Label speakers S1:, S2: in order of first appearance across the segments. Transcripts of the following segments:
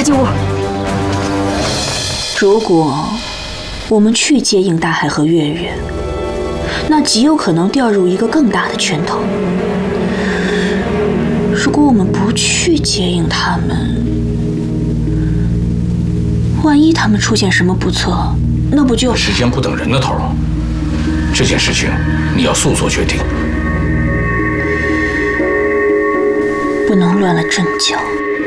S1: 进屋。
S2: 如果我们去接应大海和月月，那极有可能掉入一个更大的圈套。如果我们不去接应他们，万一他们出现什么不测，那不就……
S3: 时间不等人的头，这件事情你要速做决定，
S2: 不能乱了阵脚。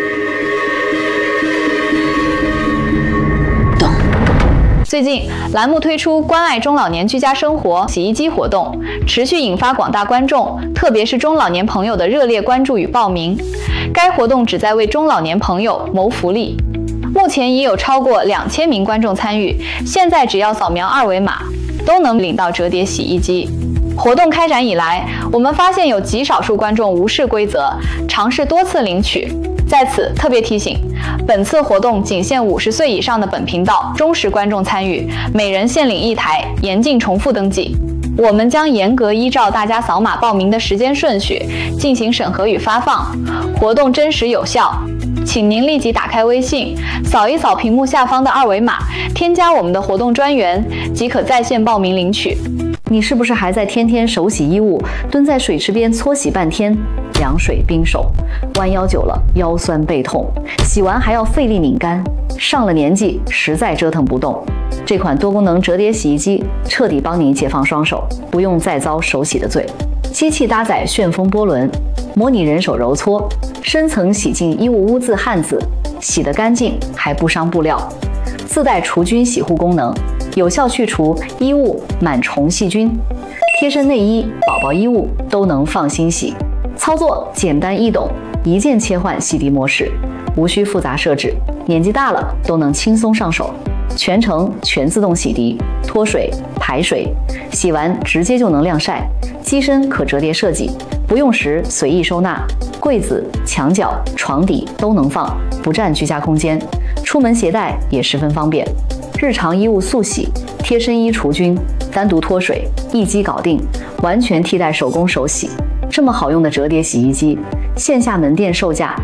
S4: 最近，栏目推出关爱中老年居家生活洗衣机活动，持续引发广大观众，特别是中老年朋友的热烈关注与报名。该活动旨在为中老年朋友谋福利。目前已有超过2000名观众参与，现在只要扫描2维码，都能领到折叠洗衣机。活动开展以来，我们发现有极少数观众无视规则，尝试多次领取。在此特别提醒，本次活动仅限50岁以上的本频道忠实观众参与，每人限领1台，严禁重复登记。我们将严格依照大家扫码报名的时间顺序进行审核与发放，活动真实有效。请您立即打开微信，扫一扫屏幕下方的2维码，添加我们的活动专员，即可在线报名领取。
S1: 你是不是还在天天手洗衣物，蹲在水池边搓洗半天，凉水冰手，弯腰久了腰酸背痛，洗完还要费力拧干，上了年纪实在折腾不动。这款多功能折叠洗衣机彻底帮您解放双手，不用再遭手洗的罪。机器搭载旋风波轮，模拟人手揉搓，深层洗净衣物污渍汗渍，洗得干净还不伤布料。自带除菌洗护功能，有效去除衣物螨虫细菌，贴身内衣、宝宝衣物都能放心洗。操作简单易懂，一键切换洗涤模式，无需复杂设置，年纪大了都能轻松上手。全程全自动洗涤、脱水、排水，洗完直接就能晾晒。机身可折叠设计，不用时随意收纳，柜子、墙角、床底都能放，不占居家空间。出门携带也十分方便。日常衣物速洗、贴身衣除菌、单独脱水，一机搞定，完全替代手工手洗。这么好用的折叠洗衣机，线下门店售价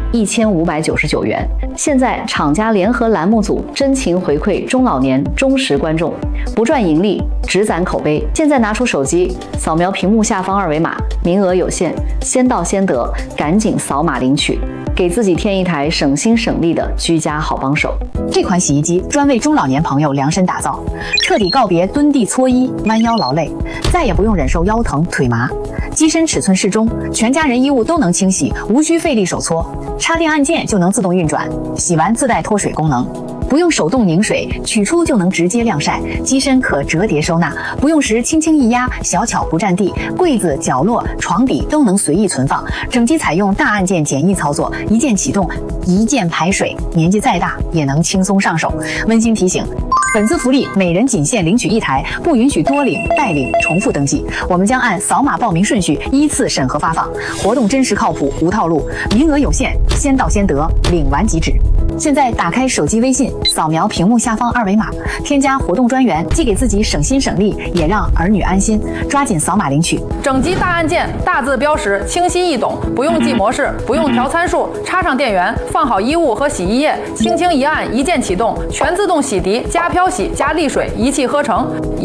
S1: 1599元，现在厂家联合栏目组真情回馈中老年忠实观众，不赚盈利，只攒口碑。现在拿出手机，扫描屏幕下方2维码，名额有限，先到先得，赶紧扫码领取，给自己添一台省心省力的居家好帮手。
S5: 这款洗衣机专为中老年朋友量身打造，彻底告别蹲地搓衣、弯腰劳累，再也不用忍受腰疼腿麻。机身尺寸适中，全家人衣物都能清洗，无需费力手搓，插电按键就能自动运转，洗完自带脱水功能，不用手动拧水，取出就能直接晾晒。机身可折叠收纳，不用时轻轻一压，小巧不占地，柜子、角落、床底都能随意存放。整机采用大按键简易操作，一键启动，一键排水，年纪再大也能轻松上手。温馨提醒，本次福利每人仅限领取1台，不允许多领、代领、重复登记。我们将按扫码报名顺序依次审核发放，活动真实靠谱，无套路，名额有限，先到先得，领完即止。现在打开手机微信，扫描屏幕下方2维码，添加活动专员，既给自己省心省力，也让儿女安心。抓紧扫码领取。
S6: 整机大按键，大字标识，清晰易懂，不用记模式，不用调参数，插上电源，放好衣物和洗衣液，轻轻一按，一键启动，全自动洗涤加漂洗加沥水，一气呵成。